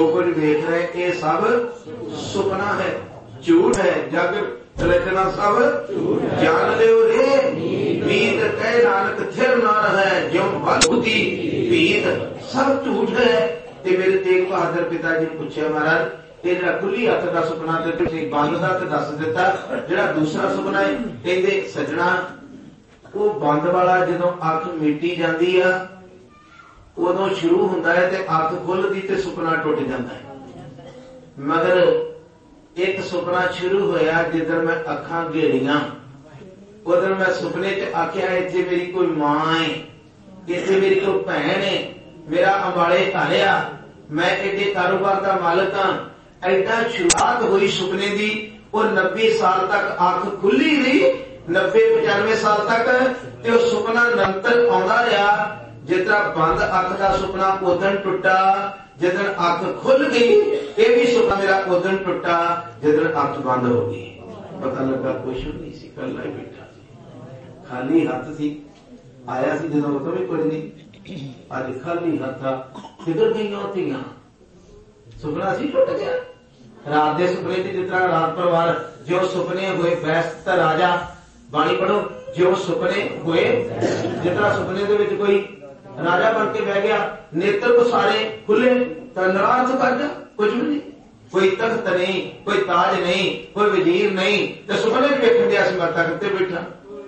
कुछ देख रहे ये सब सुपना है, झूठ है। जग रचना सब जान लियो रे मीत कह नानक थिर न रहे ज्यों बुद्धि भीत सब झूठ है। ते मेरे तेग बहादुर पिता जी ने पूछा महाराज ये जो खुली हथ का सुपना बंद का तो दस दिता, जो दूसरा सुपना है कहते सजना वो बंद वाला जो अख मीटी जाती है उदों शुरू होंदा है ते अख खुलदी ते सुपना टुट जाता है। मगर एक सुपना शुरू होया जिधर मैं अखां घेड़ियां उधर मैं सुपने च आख्या इत्थे मेरी कोई मां है, इत्थे मेरी कोई भैन है, मेरा अंबाले घर आ, मैं एडे कारोबार का मालिक हाँ। ऐसा शुरुआत हुई सुपने की और 90 साल तक अख खुली रही, 90-95 साल तक ते वो सुपना निरंतर आउंदा रहा। जितना बंद अख का सुपना उदन टुटा जिदन अख खुल गई, ये भी सुपना मेरा उदन टुटा जिदन अख बंद हो गई। पता लगा कुछ नहीं सी, कला ही बैठा सी, खाली हाथ सी, आया सी जो तो भी कुछ नहीं, अज खाली हाथ किधर गई धियां, सुपना सी टुट गया। रात के सुपने की जितना रात परिवार जो सुपने हुए बैस्त राजा बाणी पढ़ो, जो सुपने हुए जितना सुपने के विच कोई राजा बन के बह गया, नेत्र को सारे खुले तो नाराज कर जा, कुछ भी नहीं, कोई तख्त नहीं, कोई ताज नहीं, कोई वजीर नहीं, तो सुपने वेखन दिया मरता करते बैठा।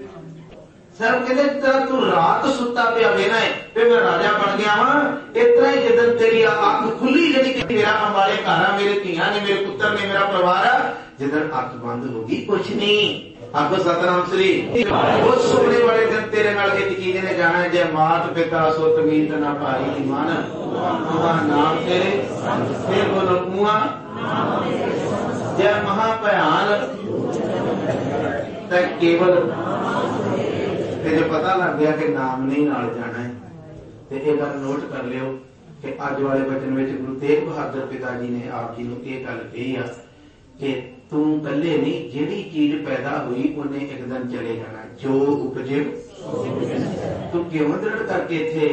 सर कहते तू रात सुता पिया वेना है फिर मैं राजा बन गया वा, इतना ही जिदन तेरी अख खुली जी मेरा अंबाले घर मेरे धियां ने, मेरे पुत्र ने, मेरा परिवार आ, जिदन अख बंद होगी कुछ नहीं। आखो सतनाम श्री। उस सुपने वाले दिन तेरे नाल एक चीज ने जाना है, जय मात पिता सुत मीत ना भाई मन नाम तेरे फिर बोलो कुआ जय महाभयान केवल जो पता लग गया कि नाम नहीं नाल जाना है। तो यह गल नोट कर लियो कि अज वाले वचन में गुरु तेग बहादुर पिता जी ने आप जी को यह गल कही है कि तू कले नहीं, जिहड़ी चीज पैदा हुई उन्हें एक दिन चले जाना, जो उपजे तू क्यों दृढ़ करके थे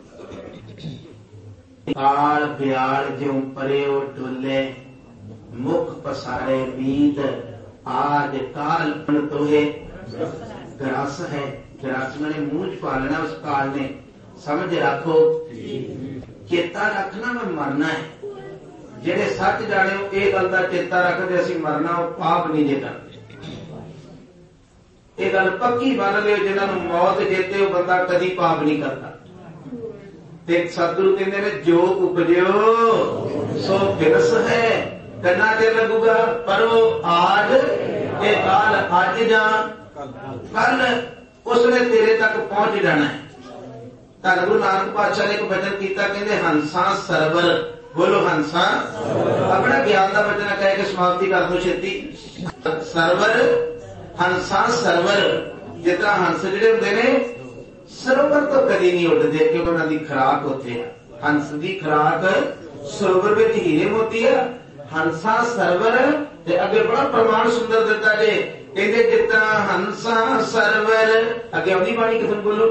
आल ब्याल ज्यों परे डोले मुख पसारे बीत आज काल तोहे ग्रास है। ग्रास मैंने मुंह च पालना उस काल ने, समझ रखो चेता रखना मैं मरना है। जेडे सच जाने ये गल का चेता रखते असी मरना वो पाप नहीं जे करते, ये गल पक्की बन लियो जिन्होंने मौत जेते वो बंदा कदी पाप नहीं करता। सतगुरु कहते हैं जो उपजो सो बिरस है, करना देर लगूगा पर वो आज ये काल अज जा कल उसने तेरे तक पहुंच जाना है। धन गुरु नानक पातशाह ने एक वचन किया, कहते हंसा सरवर, बोलो हंसा, अपना ज्ञान का वचन कह के समाप्ति कर दो छेती। सरवर हंसा सरवर, जितना हंस जिहड़े हुंदे ने सरोवर तो कदी नहीं उड़ते क्योंकि उन्होंने खुराक होती है। हंस की खुराक सरोवर में हीरे मोती है। हंसा सरवर ते अगे बड़ा प्रमाण सुंदर दिता जे, कहते जितना हंसा सरवर अगे आउंदी बाणी किथों बोलो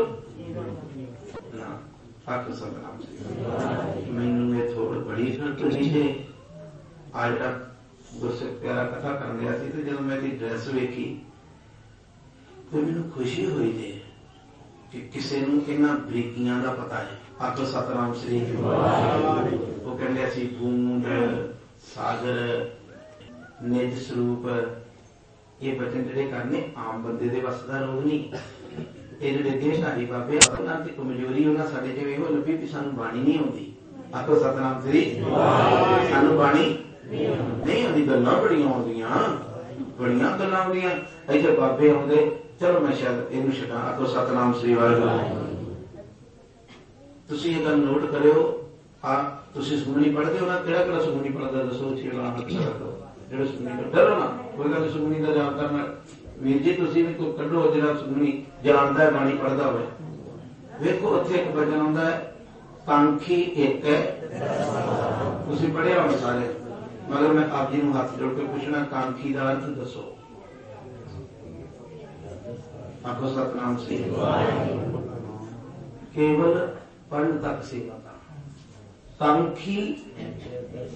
मैनू ये थोड़ बड़ी सुनी है। आज तक गुरसिख प्यारा कथा कर गया तो जब मैं ड्रेस वेखी तो मैनू खुशी हुई है कि किसी नूं इन्हां बरीकियां का पता है। आखो सतनाम श्री। वो कहते असी बूंद सागर निज स्वरूप ये वचन जिहड़े करने आम बंदे दे वस दा रोग नहीं। ये जिहड़े देशधारी बाबे उन्हां दी कमजोरी उन्हां साडे च इहो लभी भी सानूं बाणी नहीं आउंदी। आखो सतनाम श्री। सानूं बाणी नहीं आउंदी, गल्लां बड़ियां आउंदियां, बड़ियां गल्लां आउंदियां। इत्थे बाबे आउंदे, चलो मैं शायद इहनूं छड्डां। आखो सतनाम श्री वाहिगुरू। तुसीं ये गल नोट करियो, तुसीं सुखमनी पढ़दे हो ना, किहड़ा किहड़ा सुखमनी पढ़दा दसो, छेड़ा हत्थ करो जो सुखमनी डरो ना, कोई गल सुखमनी का जाप करना वीर जी तुसीं भी कोई कढो जिहड़ा सुखमनी जानदा है, बाणी पढ़दा होवे। वेखो उत्थे एक वचन आउंदा है कांखी एक है, तुसीं पढ़िया होना सारे, मगर मैं आप जी नूं हत्थ जोड़ के पुछना कांखी का अर्थ दसो। आखो सतनाम श्री। केवल पढ़ तक सीमित। कांखी